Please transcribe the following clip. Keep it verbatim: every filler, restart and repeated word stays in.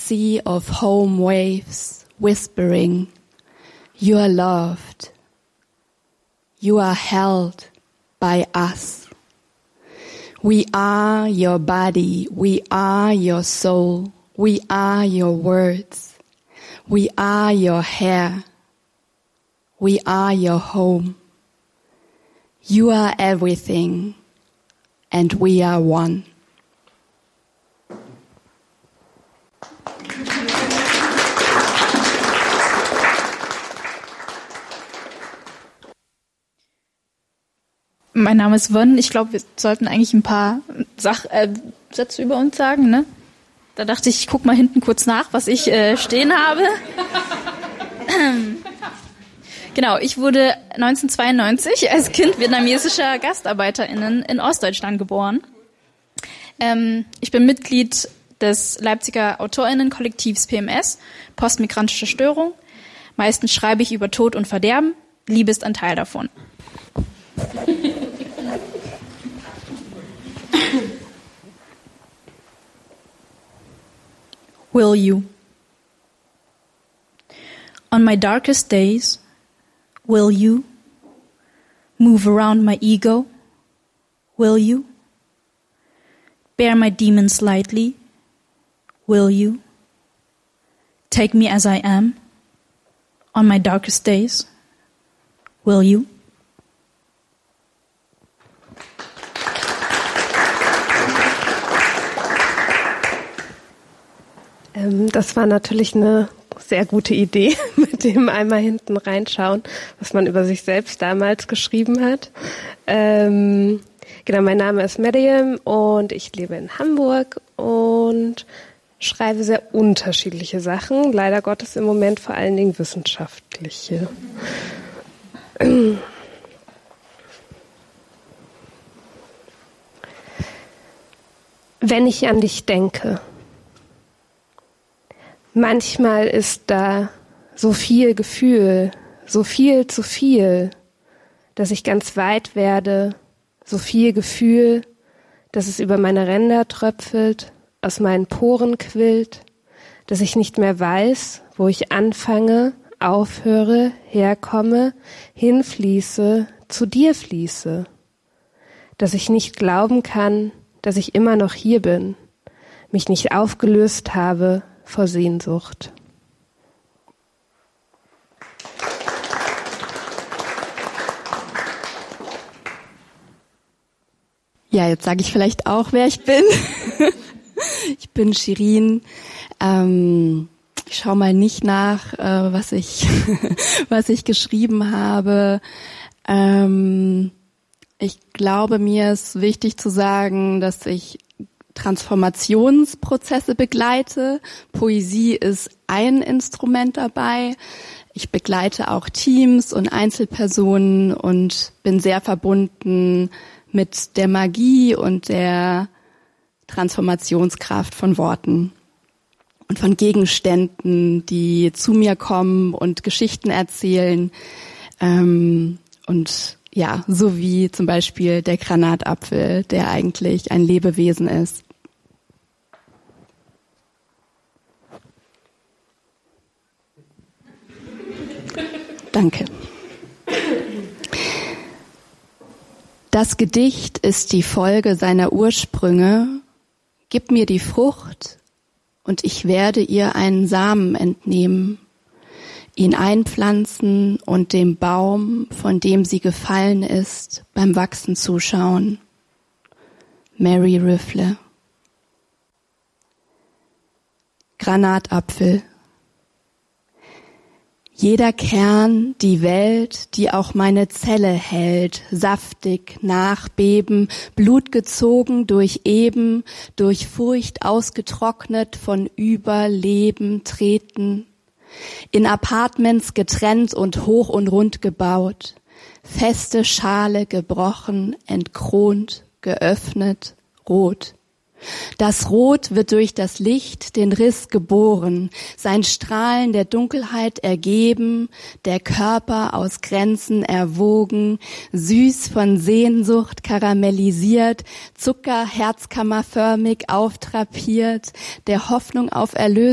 sea of home waves, whispering, you are loved, you are held by us. We are your body, we are your soul, we are your words, we are your hair, we are your home. You are everything, and we are one. Mein Name ist Won. Ich glaube, wir sollten eigentlich ein paar Sach äh, Sätze über uns sagen, ne? Da dachte ich, ich guck mal hinten kurz nach, was ich äh, stehen habe. Genau, ich wurde neunzehnhundertzweiundneunzig als Kind vietnamesischer GastarbeiterInnen in Ostdeutschland geboren. Ähm, ich bin Mitglied des Leipziger AutorInnen-Kollektivs P M S, postmigrantische Störung. Meistens schreibe ich über Tod und Verderben. Liebe ist ein Teil davon. Will you? On my darkest days, will you move around my ego? Will you bear my demons lightly? Will you take me as I am on my darkest days? Will you? Ähm, das war natürlich eine sehr gute Idee, mit dem einmal hinten reinschauen, was man über sich selbst damals geschrieben hat. Ähm, genau, mein Name ist Maryam und ich lebe in Hamburg und schreibe sehr unterschiedliche Sachen, leider Gottes im Moment vor allen Dingen wissenschaftliche. Wenn ich an dich denke, manchmal ist da so viel Gefühl, so viel zu viel, dass ich ganz weit werde, so viel Gefühl, dass es über meine Ränder tröpfelt, aus meinen Poren quillt, dass ich nicht mehr weiß, wo ich anfange, aufhöre, herkomme, hinfließe, zu dir fließe, dass ich nicht glauben kann, dass ich immer noch hier bin, mich nicht aufgelöst habe vor Sehnsucht. Ja, jetzt sage ich vielleicht auch, wer ich bin. Ich bin Shirin. Ähm, ich schaue mal nicht nach, äh, was ich was ich geschrieben habe. Ähm, ich glaube, mir ist wichtig zu sagen, dass ich Transformationsprozesse begleite. Poesie ist ein Instrument dabei. Ich begleite auch Teams und Einzelpersonen und bin sehr verbunden mit der Magie und der Transformationskraft von Worten und von Gegenständen, die zu mir kommen und Geschichten erzählen. Ähm, und ja, so wie zum Beispiel der Granatapfel, der eigentlich ein Lebewesen ist. Danke. Das Gedicht ist die Folge seiner Ursprünge. Gib mir die Frucht und ich werde ihr einen Samen entnehmen, ihn einpflanzen und dem Baum, von dem sie gefallen ist, beim Wachsen zuschauen. Mary Rifle. Granatapfel. Jeder Kern, die Welt, die auch meine Zelle hält, saftig, nachbeben, Blut gezogen durch Eben, durch Furcht ausgetrocknet, von Überleben treten, in Apartments getrennt und hoch und rund gebaut, feste Schale gebrochen, entkront, geöffnet, rot. Das Rot wird durch das Licht den Riss geboren, sein Strahlen der Dunkelheit ergeben, der Körper aus Grenzen erwogen, süß von Sehnsucht karamellisiert, Zucker herzkammerförmig auftrapiert, der Hoffnung auf Erlösung